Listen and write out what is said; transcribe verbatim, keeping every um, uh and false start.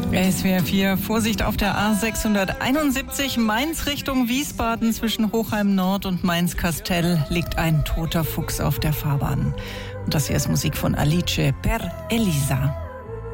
S W R vier, Vorsicht auf der A sechshunderteinundsiebzig, Mainz Richtung Wiesbaden. Zwischen Hochheim Nord und Mainz-Kastell liegt ein toter Fuchs auf der Fahrbahn. Und das hier ist Musik von Alice per Elisa.